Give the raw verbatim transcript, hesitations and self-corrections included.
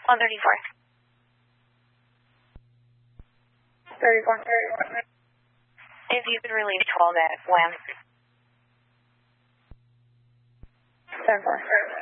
one thirty-four. thirty-four. If you could relieve twelve at when? ten four.